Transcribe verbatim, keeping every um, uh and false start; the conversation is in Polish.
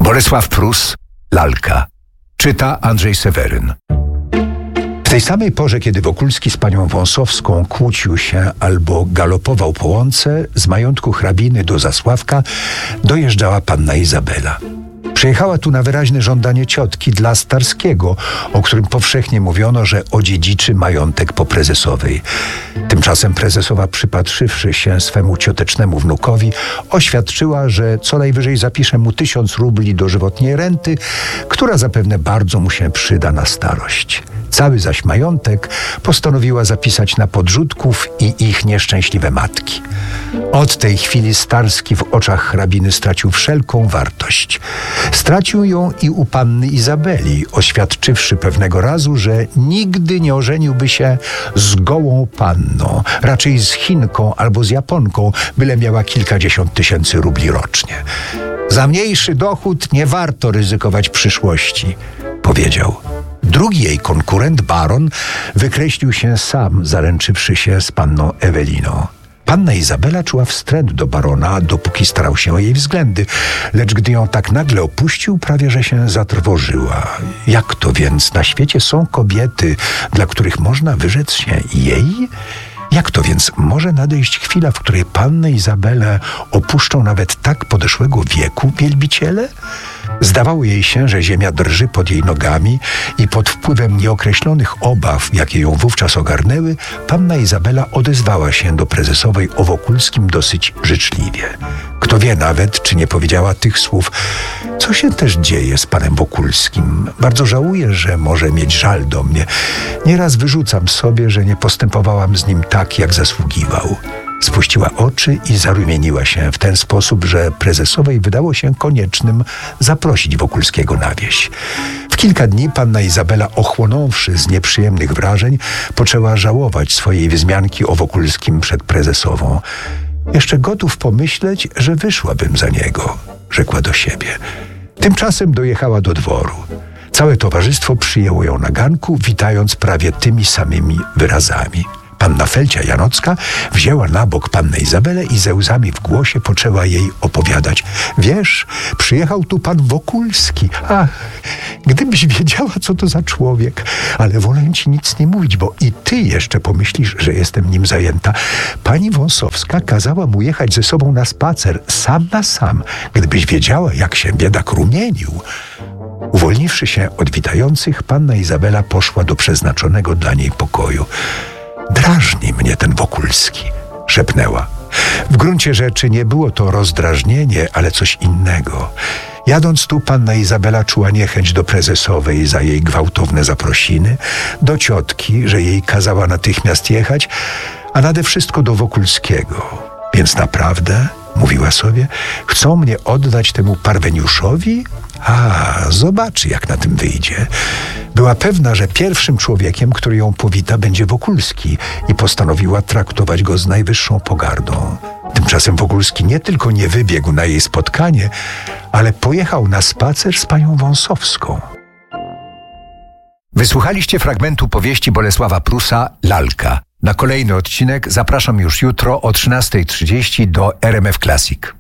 Bolesław Prus, Lalka. Czyta Andrzej Seweryn. W tej samej porze, kiedy Wokulski z panią Wąsowską kłócił się albo galopował po łące, z majątku hrabiny do Zasławka dojeżdżała panna Izabela. Przyjechała tu na wyraźne żądanie ciotki dla Starskiego, o którym powszechnie mówiono, że odziedziczy majątek po prezesowej. Tymczasem prezesowa, przypatrzywszy się swemu ciotecznemu wnukowi, oświadczyła, że co najwyżej zapisze mu tysiąc rubli dożywotniej renty, która zapewne bardzo mu się przyda na starość. Cały zaś majątek postanowiła zapisać na podrzutków i ich nieszczęśliwe matki. Od tej chwili Starski w oczach hrabiny stracił wszelką wartość. Stracił ją i u panny Izabeli, oświadczywszy pewnego razu, że nigdy nie ożeniłby się z gołą panną, raczej z Chinką albo z Japonką, byle miała kilkadziesiąt tysięcy rubli rocznie. Za mniejszy dochód nie warto ryzykować przyszłości, powiedział. Drugi jej konkurent, baron, wykreślił się sam, zaręczywszy się z panną Eweliną. Panna Izabela czuła wstręt do barona, dopóki starał się o jej względy, lecz gdy ją tak nagle opuścił, prawie że się zatrwożyła. Jak to więc na świecie są kobiety, dla których można wyrzec się jej? Jak to więc może nadejść chwila, w której pannę Izabelę opuszczą nawet tak podeszłego wieku wielbiciele? Zdawało jej się, że ziemia drży pod jej nogami i pod wpływem nieokreślonych obaw, jakie ją wówczas ogarnęły, panna Izabela odezwała się do prezesowej o Wokulskim dosyć życzliwie. Kto wie nawet, czy nie powiedziała tych słów: co się też dzieje z panem Wokulskim? Bardzo żałuję, że może mieć żal do mnie. Nieraz wyrzucam sobie, że nie postępowałam z nim tak, jak zasługiwał. Spuściła oczy i zarumieniła się w ten sposób, że prezesowej wydało się koniecznym zaprosić Wokulskiego na wieś. W kilka dni panna Izabela, ochłonąwszy z nieprzyjemnych wrażeń, poczęła żałować swojej wzmianki o Wokulskim przed prezesową. Jeszcze gotów pomyśleć, że wyszłabym za niego, rzekła do siebie. Tymczasem dojechała do dworu. Całe towarzystwo przyjęło ją na ganku, witając prawie tymi samymi wyrazami. Panna Felcia Janocka wzięła na bok pannę Izabelę i ze łzami w głosie poczęła jej opowiadać. Wiesz, przyjechał tu pan Wokulski. Ach, gdybyś wiedziała, co to za człowiek. Ale wolę ci nic nie mówić, bo i ty jeszcze pomyślisz, że jestem nim zajęta. Pani Wąsowska kazała mu jechać ze sobą na spacer, sam na sam. Gdybyś wiedziała, jak się biedak rumienił. Uwolniwszy się od witających, panna Izabela poszła do przeznaczonego dla niej pokoju. Drażni mnie ten Wokulski, szepnęła. W gruncie rzeczy nie było to rozdrażnienie, ale coś innego. Jadąc tu, panna Izabela czuła niechęć do prezesowej za jej gwałtowne zaprosiny, do ciotki, że jej kazała natychmiast jechać, a nade wszystko do Wokulskiego. Więc naprawdę, mówiła sobie, chcą mnie oddać temu parweniuszowi? A, zobaczy, jak na tym wyjdzie. Była pewna, że pierwszym człowiekiem, który ją powita, będzie Wokulski i postanowiła traktować go z najwyższą pogardą. Tymczasem Wokulski nie tylko nie wybiegł na jej spotkanie, ale pojechał na spacer z panią Wąsowską. Wysłuchaliście fragmentu powieści Bolesława Prusa Lalka. Na kolejny odcinek zapraszam już jutro o trzynastej trzydzieści do R M F Classic.